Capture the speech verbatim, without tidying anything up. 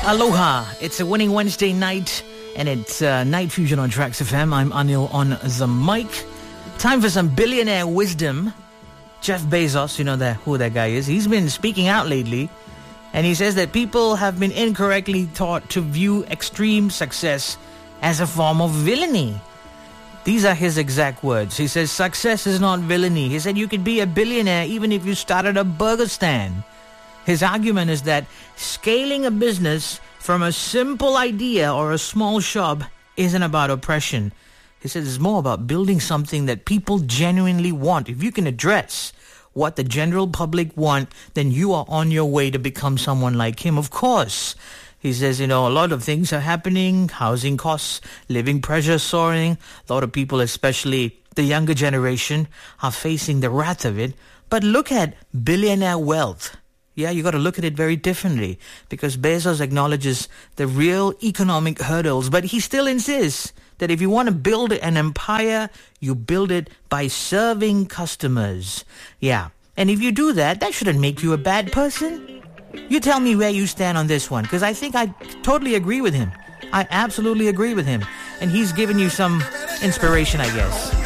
Aloha. It's a winning Wednesday night, and it's uh, Night Fusion on Tracks F M. I'm Anil on the mic. Time for some billionaire wisdom. Jeff Bezos, you know that who that guy is. He's been speaking out lately, and he says that people have been incorrectly taught to view extreme success as a form of villainy. These are his exact words. He says, success is not villainy. He said you could be a billionaire even if you started a burger stand. His argument is that scaling a business from a simple idea or a small shop isn't about oppression. He says it's more about building something that people genuinely want. If you can address what the general public want, then you are on your way to become someone like him. Of course, he says, you know, a lot of things are happening. Housing costs, living pressure soaring. A lot of people, especially the younger generation, are facing the wrath of it. But look at billionaire wealth. Yeah, you got to look at it very differently because Bezos acknowledges the real economic hurdles, but he still insists that if you want to build an empire, you build it by serving customers. Yeah, and if you do that, that shouldn't make you a bad person. You tell me where you stand on this one, because I think I totally agree with him. I absolutely agree with him. And he's given you some inspiration, I guess.